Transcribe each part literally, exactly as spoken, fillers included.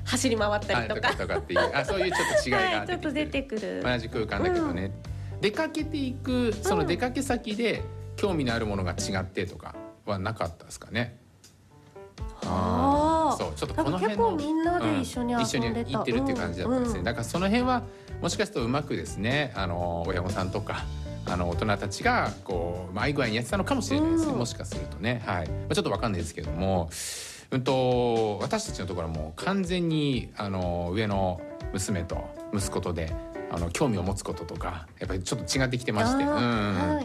走り回ったりとかとかとかっていうあそういうちょっと違いがはい、ちょっと出てくる。 同じ空間だけどね、うん、出かけていくその出かけ先で興味のあるものが違ってとかはなかったですかね。 ああ、 そうちょっとこの辺の結構みんなで一緒に遊んでた、 うん、一緒に行ってるっていう感じだったんですね、うん、だからその辺はもしかするとうまくですねあの親御さんとかあの大人たちがこうまあい具合にやってたのかもしれないですね、うん、もしかするとね、はいまあ、ちょっと分かんないですけども、うんと私たちのところはもう完全にあの上の娘と息子とであの興味を持つこととかやっぱりちょっと違ってきてまして、うん、はい、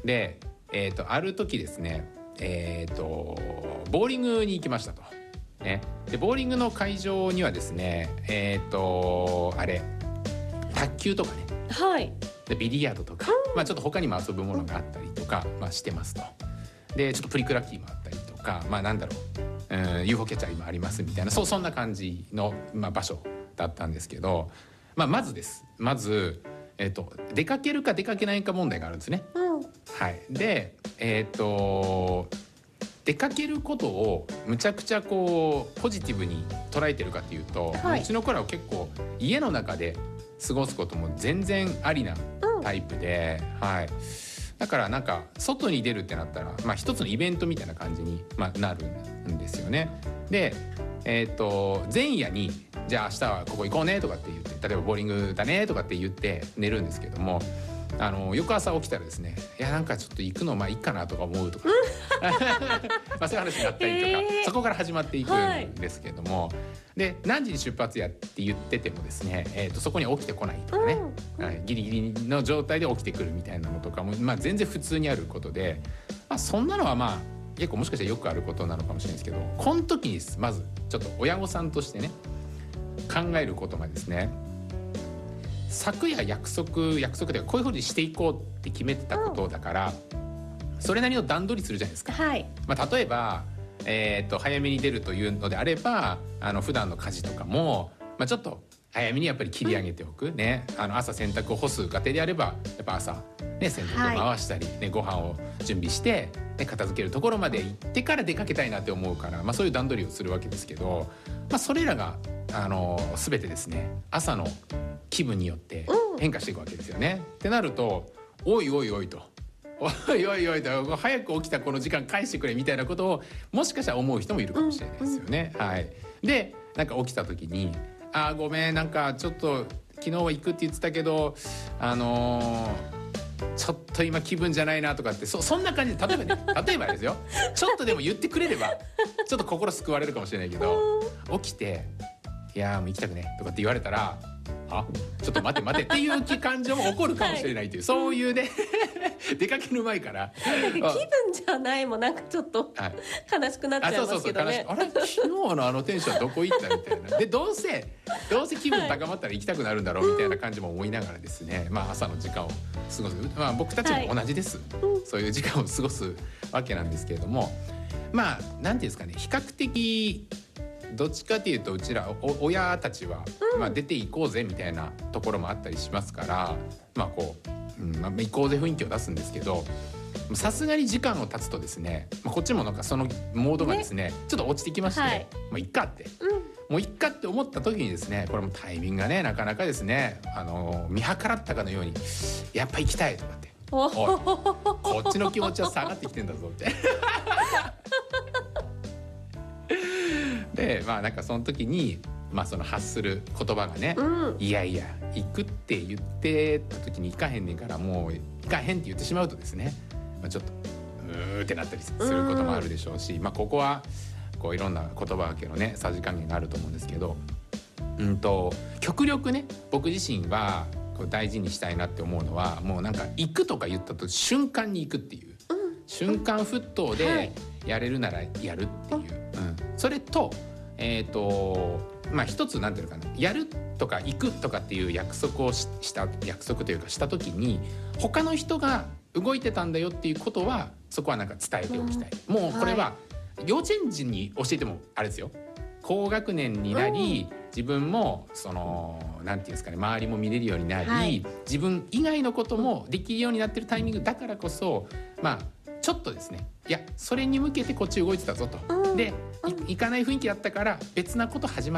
で、えーと、ある時ですねえーとボーリングに行きましたと、ね、でボーリングの会場にはですねえーとあれ卓球とかね、 はい、 でビリヤードとか、まあ、ちょっと他にも遊ぶものがあったりとか、まあ、してますと。でちょっとプリクラッキーもあったりとか、まあ、なんだろう、うん、ユーフォー キャッチャー今ありますみたいな そ, そんな感じの、まあ、場所だったんですけど、まあ、まずですまず、えーと、出かけるか出かけないか問題があるんですね、うんはい、でえっ、ー、と出かけることをむちゃくちゃこうポジティブに捉えてるかっていうと、はい、うちの子らは結構家の中で過ごすことも全然ありなタイプで、うんはい、だからなんか外に出るってなったら、まあ、一つのイベントみたいな感じに、まあ、なるんですよね。で、えーと、前夜にじゃあ明日はここ行こうねとかって言って例えばボーリングだねとかって言って寝るんですけどもあの翌朝起きたらですねいやなんかちょっと行くのまあいいかなとか思うとかまあそういう話になったりとか、えー、そこから始まっていくんですけども、はい、で何時に出発やって言っててもですね、えーとそこに起きてこないとかね、うんはい、ギリギリの状態で起きてくるみたいなのとかも、まあ、全然普通にあることで、まあ、そんなのはまあ結構もしかしたらよくあることなのかもしれないですけどこの時にまずちょっと親御さんとしてね考えることがですね昨夜約束約束でこういうふうにしていこうって決めてたことだから、うん、それなりの段取りするじゃないですか、はいまあ、例えば、えー、と早めに出るというのであればあの普段の家事とかも、まあ、ちょっと早めにやっぱり切り上げておく、うんね、あの朝洗濯を干す家庭であればやっぱ朝、ね、洗濯を回したり、ね、ご飯を準備して、ね、片付けるところまで行ってから出かけたいなって思うから、まあ、そういう段取りをするわけですけど、まあ、それらがあの全てですね朝の気分によって変化していくわけですよね、うん、ってなるとおいおいおいとおいおいおいと早く起きたこの時間返してくれみたいなことをもしかしたら思う人もいるかもしれないですよね、うんうんはい、でなんか起きた時にあごめんなんかちょっと昨日は行くって言ってたけどあのー、ちょっと今気分じゃないなとかって そ, そんな感じで例えばね例えばですよちょっとでも言ってくれればちょっと心救われるかもしれないけど起きていやもう行きたくねとかって言われたらあちょっと待て待てっていう感情も起こるかもしれないという、はい、そういうね出かける前から気分じゃないもなんかちょっと、はい、悲しくなっちゃいますけどね。 あれ昨日のあのテンションどこ行ったみたいなでどうせどうせ気分高まったら行きたくなるんだろうみたいな感じも思いながらですね、まあ、朝の時間を過ごす、まあ、僕たちも同じです、はい、そういう時間を過ごすわけなんですけれどもまあなんていうんですかね比較的どっちかというとうちら親たちは、まあ、出ていこうぜみたいなところもあったりしますからまあこう、うんまあ、行こうぜ雰囲気を出すんですけどさすがに時間を経つとですね、まあ、こっちもなんかそのモードがですね、ねちょっと落ちてきまして、はい、もういっかって、うん、もういっかって思った時にですねこれもタイミングがねなかなかですねあの見計らったかのようにやっぱ行きたいとかっておいこっちの気持ちは下がってきてんだぞってでまあなんかその時に、まあ、その発する言葉がね、うん、いやいや行くって言ってた時に行かへんねんからもう行かへんって言ってしまうとですね、まあ、ちょっとうーってなったりすることもあるでしょうし、うんまあ、ここはこういろんな言葉分けのねさじ加減があると思うんですけど、うんと極力ね僕自身はこう大事にしたいなって思うのはもうなんか行くとか言ったと瞬間に行くっていう、うん、瞬間沸騰でやれるならやるっていう、うん、それとえーとまあ、一つなんていうのかなやるとか行くとかっていう約束を し, した約束というかした時に他の人が動いてたんだよっていうことはそこはなんか伝えておきたい、うん、もうこれは幼稚園児に教えてもあれですよ高学年になり、うん、自分もそのなんていうんですかね周りも見れるようになり、はい、自分以外のこともできるようになってるタイミングだからこそまあちょっとですねいやそれに向けてこっち動いてたぞと、うん、で行かない雰囲気だったから別なこと始ま